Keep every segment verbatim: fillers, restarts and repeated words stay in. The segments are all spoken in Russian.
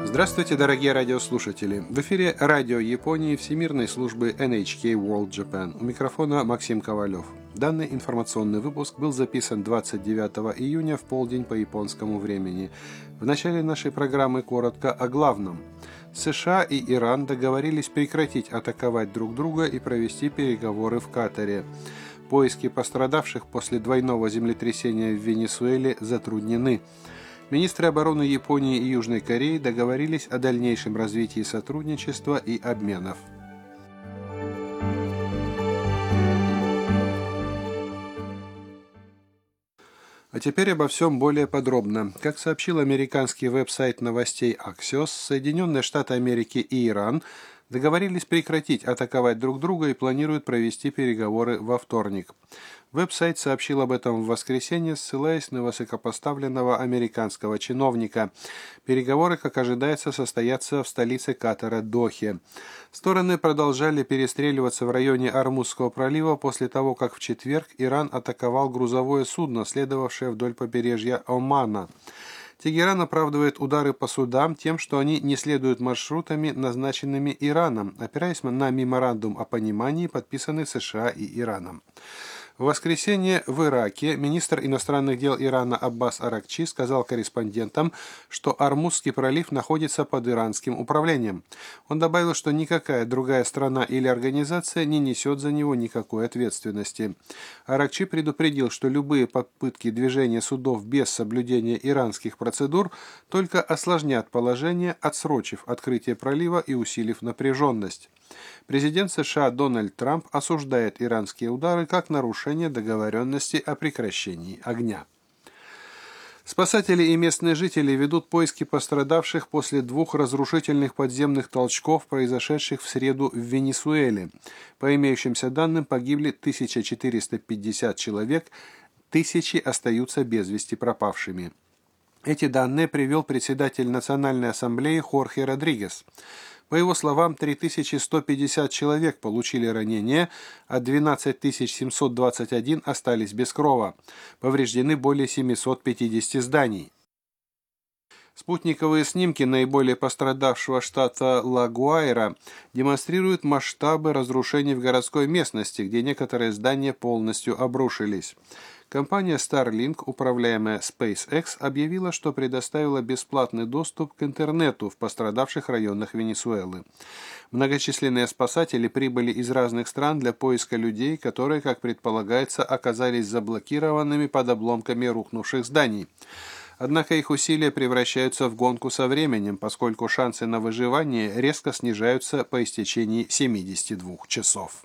Здравствуйте, дорогие радиослушатели! В эфире Радио Японии Всемирной службы эн эйч кей World Japan. У микрофона Максим Ковалев. Данный информационный выпуск был записан двадцать девятого июня в полдень по японскому времени. В начале нашей программы коротко о главном. США и Иран договорились прекратить атаковать друг друга и провести переговоры в Катаре. Поиски пострадавших после двойного землетрясения в Венесуэле затруднены. Министры обороны Японии и Южной Кореи договорились о дальнейшем развитии сотрудничества и обменов. А теперь обо всем более подробно. Как сообщил американский веб-сайт новостей Axios, Соединенные Штаты Америки и Иран договорились прекратить атаковать друг друга и планируют провести переговоры во вторник. Веб-сайт сообщил об этом в воскресенье, ссылаясь на высокопоставленного американского чиновника. Переговоры, как ожидается, состоятся в столице Катара Дохе. Стороны продолжали перестреливаться в районе Ормузского пролива после того, как в четверг Иран атаковал грузовое судно, следовавшее вдоль побережья Омана. Тегеран оправдывает удары по судам тем, что они не следуют маршрутами, назначенными Ираном, опираясь на меморандум о понимании, подписанный США и Ираном. В воскресенье в Ираке министр иностранных дел Ирана Аббас Аракчи сказал корреспондентам, что Ормузский пролив находится под иранским управлением. Он добавил, что никакая другая страна или организация не несет за него никакой ответственности. Аракчи предупредил, что любые попытки движения судов без соблюдения иранских процедур только осложнят положение, отсрочив открытие пролива и усилив напряженность. Президент США Дональд Трамп осуждает иранские удары как нарушение договоренности о прекращении огня. Спасатели и местные жители ведут поиски пострадавших после двух разрушительных подземных толчков, произошедших в среду в Венесуэле. По имеющимся данным, погибли тысяча четыреста пятьдесят человек, тысячи остаются без вести пропавшими. Эти данные привел председатель Национальной ассамблеи Хорхе Родригес. По его словам, три тысячи сто пятьдесят человек получили ранения, а двенадцать тысяч семьсот двадцать один остались без крова. Повреждены более семисот пятидесяти зданий. Спутниковые снимки наиболее пострадавшего штата Ла-Гуайра демонстрируют масштабы разрушений в городской местности, где некоторые здания полностью обрушились. Компания Starlink, управляемая SpaceX, объявила, что предоставила бесплатный доступ к интернету в пострадавших районах Венесуэлы. Многочисленные спасатели прибыли из разных стран для поиска людей, которые, как предполагается, оказались заблокированными под обломками рухнувших зданий. Однако их усилия превращаются в гонку со временем, поскольку шансы на выживание резко снижаются по истечении семидесяти двух часов.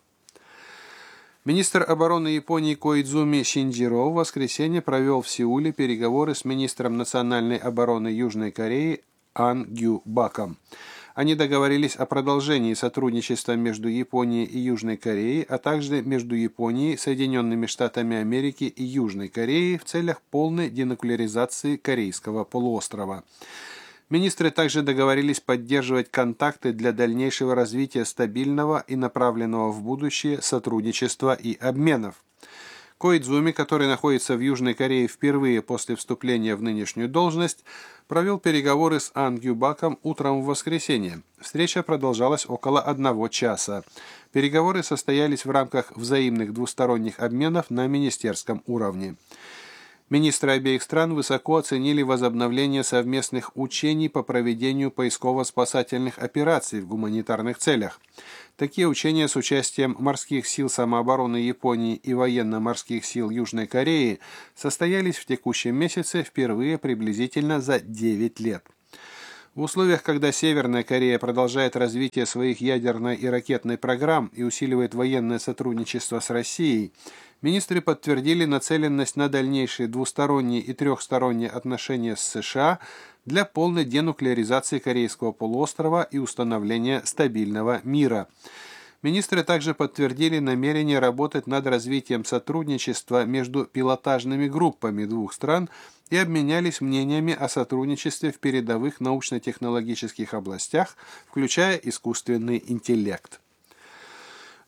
Министр обороны Японии Коидзуми Шинджиро в воскресенье провел в Сеуле переговоры с министром национальной обороны Южной Кореи Ан Гю Баком. Они договорились о продолжении сотрудничества между Японией и Южной Кореей, а также между Японией, Соединенными Штатами Америки и Южной Кореей в целях полной денуклеаризации Корейского полуострова. Министры также договорились поддерживать контакты для дальнейшего развития стабильного и направленного в будущее сотрудничества и обменов. Коидзуми, который находится в Южной Корее впервые после вступления в нынешнюю должность, провел переговоры с Ан Гю Баком утром в воскресенье. Встреча продолжалась около одного часа. Переговоры состоялись в рамках взаимных двусторонних обменов на министерском уровне. Министры обеих стран высоко оценили возобновление совместных учений по проведению поисково-спасательных операций в гуманитарных целях. Такие учения с участием морских сил самообороны Японии и военно-морских сил Южной Кореи состоялись в текущем месяце впервые приблизительно за девять лет. В условиях, когда Северная Корея продолжает развитие своих ядерной и ракетной программ и усиливает военное сотрудничество с Россией, министры подтвердили нацеленность на дальнейшие двусторонние и трехсторонние отношения с США для полной денуклеаризации Корейского полуострова и установления стабильного мира. Министры также подтвердили намерение работать над развитием сотрудничества между пилотажными группами двух стран и обменялись мнениями о сотрудничестве в передовых научно-технологических областях, включая искусственный интеллект.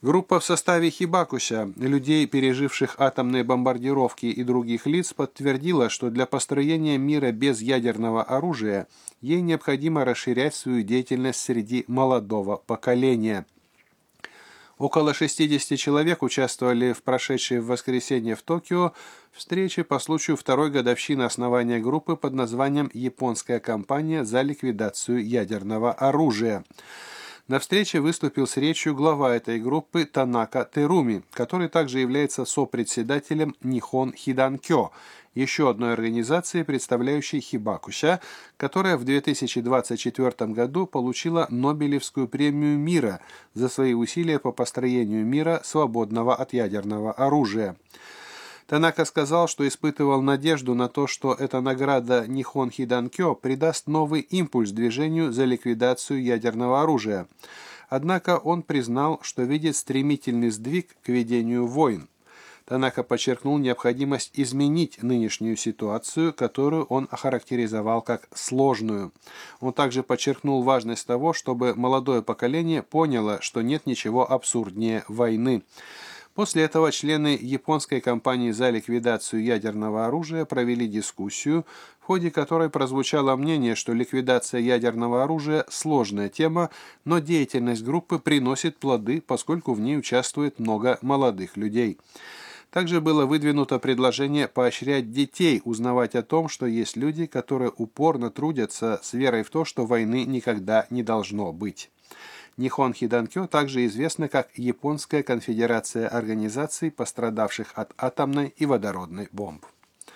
Группа в составе Хибакуся, людей, переживших атомные бомбардировки и других лиц, подтвердила, что для построения мира без ядерного оружия ей необходимо расширять свою деятельность среди молодого поколения. Около шестидесяти человек участвовали в прошедшей в воскресенье в Токио встрече по случаю второй годовщины основания группы под названием «Японская кампания за ликвидацию ядерного оружия». На встрече выступил с речью глава этой группы Танака Теруми, который также является сопредседателем Нихон Хиданкё, еще одной организации, представляющей Хибакуся, которая в две тысячи двадцать четвёртом году получила Нобелевскую премию мира за свои усилия по построению мира, свободного от ядерного оружия. Танака сказал, что испытывал надежду на то, что эта награда Нихон Хиданкё придаст новый импульс движению за ликвидацию ядерного оружия. Однако он признал, что видит стремительный сдвиг к ведению войн. Танака подчеркнул необходимость изменить нынешнюю ситуацию, которую он охарактеризовал как сложную. Он также подчеркнул важность того, чтобы молодое поколение поняло, что нет ничего абсурднее войны. После этого члены японской кампании за ликвидацию ядерного оружия провели дискуссию, в ходе которой прозвучало мнение, что ликвидация ядерного оружия – сложная тема, но деятельность группы приносит плоды, поскольку в ней участвует много молодых людей. Также было выдвинуто предложение поощрять детей узнавать о том, что есть люди, которые упорно трудятся с верой в то, что войны никогда не должно быть. Нихон Хиданкё также известна как Японская конфедерация организаций, пострадавших от атомной и водородной бомб.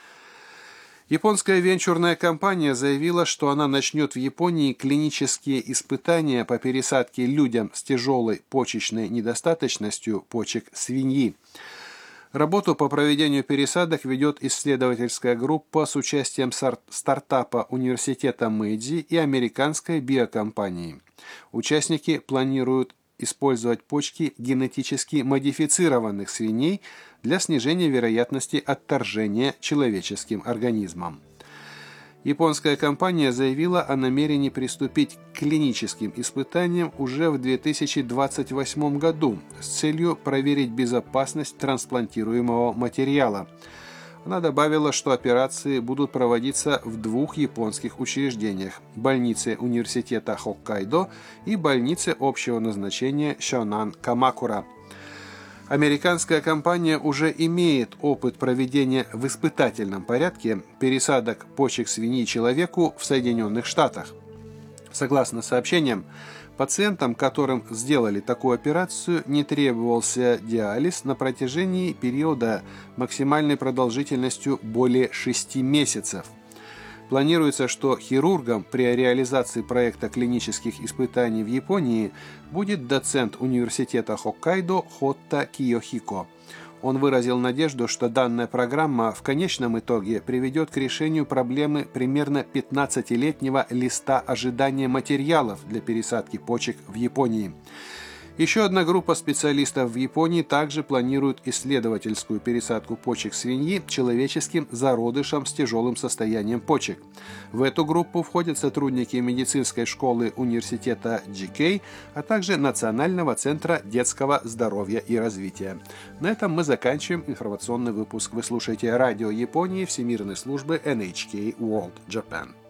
Японская венчурная компания заявила, что она начнет в Японии клинические испытания по пересадке людям с тяжелой почечной недостаточностью почек свиньи. Работу по проведению пересадок ведет исследовательская группа с участием стартапа университета Мэйдзи и американской биокомпании. Участники планируют использовать почки генетически модифицированных свиней для снижения вероятности отторжения человеческим организмом. Японская компания заявила о намерении приступить к клиническим испытаниям уже в две тысячи двадцать восьмом году с целью проверить безопасность трансплантируемого материала. Она добавила, что операции будут проводиться в двух японских учреждениях – больнице университета Хоккайдо и больнице общего назначения Шонан Камакура. Американская компания уже имеет опыт проведения в испытательном порядке пересадок почек свиньи человеку в Соединенных Штатах. Согласно сообщениям, пациентам, которым сделали такую операцию, не требовался диализ на протяжении периода максимальной продолжительностью более шести месяцев. Планируется, что хирургом при реализации проекта клинических испытаний в Японии будет доцент университета Хоккайдо Хотта Киёхико. Он выразил надежду, что данная программа в конечном итоге приведет к решению проблемы примерно пятнадцатилетнего листа ожидания материалов для пересадки почек в Японии. Еще одна группа специалистов в Японии также планирует исследовательскую пересадку почек свиньи человеческим зародышам с тяжелым состоянием почек. В эту группу входят сотрудники медицинской школы университета джи кей, а также Национального центра детского здоровья и развития. На этом мы заканчиваем информационный выпуск. Вы слушаете радио Японии Всемирной службы эн эйч кей World Japan.